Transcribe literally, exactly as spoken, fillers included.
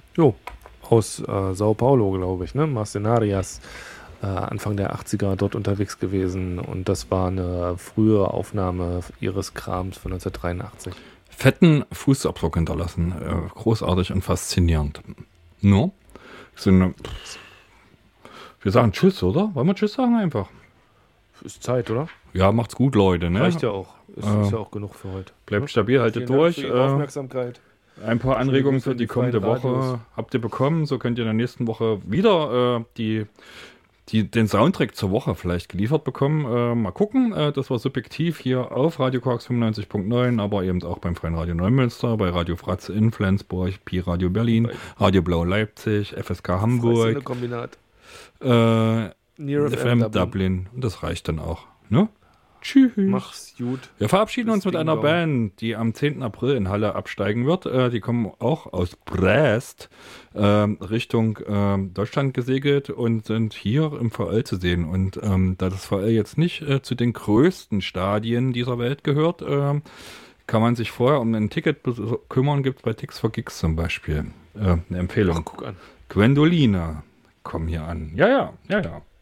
Jo, aus äh, Sao Paulo, glaube ich, ne? Mercenarias, äh, Anfang der achtziger dort unterwegs gewesen und das war eine frühe Aufnahme ihres Krams von neunzehnhundertdreiundachtzig. Fetten Fußabdruck hinterlassen. Äh, großartig und faszinierend. Nur, so eine, wir sagen Tschüss, oder? Wollen wir Tschüss sagen einfach? Ist Zeit, oder? Ja, macht's gut, Leute. Ne? Reicht ja auch. Ist, Äh, ist ja auch genug für heute. Bleibt ne? stabil, haltet Vielen durch. Dank für Ihre Äh, Aufmerksamkeit. ein paar Anregungen für die kommende Woche Radios. habt ihr bekommen. So könnt ihr in der nächsten Woche wieder äh, die, die, den Soundtrack zur Woche vielleicht geliefert bekommen. Äh, mal gucken. Äh, das war subjektiv hier auf Radio Quarks fünfundneunzig Punkt neun, aber eben auch beim Freien Radio Neumünster, bei Radio Fratze in Flensburg, Pi Radio Berlin, Bei Radio Blau Leipzig, F S K Hamburg, Kombinat. äh, Near F M Dublin. Dublin. Und das reicht dann auch. Ne? Tschüss. Mach's gut. Wir verabschieden Bis uns mit Ding einer Dong. Band, die am zehnten April in Halle absteigen wird. Äh, die kommen auch aus Brest ähm, Richtung ähm, Deutschland gesegelt und sind hier im V L zu sehen. Und ähm, da das V L jetzt nicht äh, zu den größten Stadien dieser Welt gehört, ähm, kann man sich vorher um ein Ticket bes- kümmern. Gibt es bei Tix for Gigs zum Beispiel äh, eine Empfehlung. Ach, guck an. Gwendolina kommen hier an. Ja, ja, ja, ja.